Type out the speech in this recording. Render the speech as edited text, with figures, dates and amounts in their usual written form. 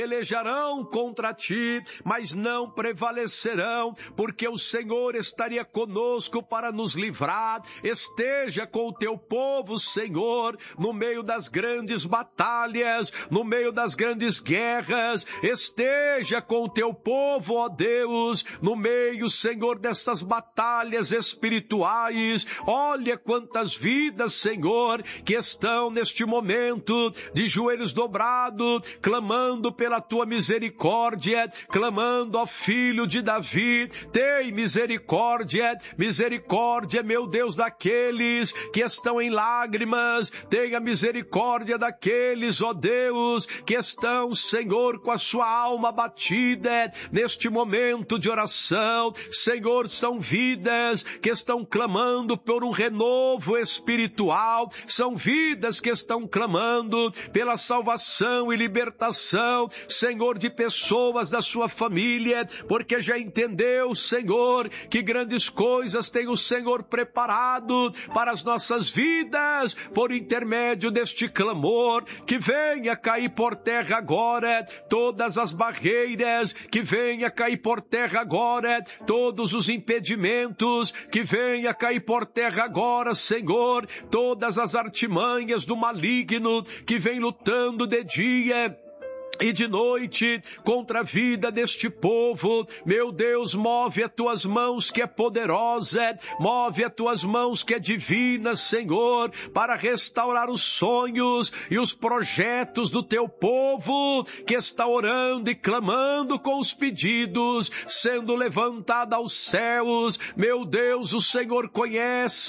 pelejarão contra ti, mas não prevalecerão, porque o Senhor estaria conosco para nos livrar. Esteja com o teu povo, Senhor, no meio das grandes batalhas, no meio das grandes guerras. Esteja com o teu povo, ó Deus, no meio, Senhor, dessas batalhas espirituais. Olha quantas vidas, Senhor, que estão neste momento de joelhos dobrados, clamando pela tua misericórdia, clamando ao Filho de Davi. Tem misericórdia, misericórdia, meu Deus, daqueles que estão em lágrimas. Tenha misericórdia daqueles, ó Deus, que estão, Senhor, com a sua alma abatida neste momento de oração. Senhor, são vidas que estão clamando por um renovo espiritual, são vidas que estão clamando pela salvação e libertação, Senhor, de pessoas da sua família, porque já entendeu, Senhor, que grandes coisas tem o Senhor preparado para as nossas vidas, por intermédio deste clamor. Que venha cair por terra agora todas as barreiras, que venha cair por terra agora todos os impedimentos, que venha cair por terra agora, Senhor, todas as artimanhas do maligno que vem lutando de dia e de noite contra a vida deste povo. Meu Deus, move as tuas mãos que é poderosa, move as tuas mãos que é divina, Senhor, para restaurar os sonhos e os projetos do teu povo, que está orando e clamando com os pedidos, sendo levantada aos céus. Meu Deus, o Senhor conhece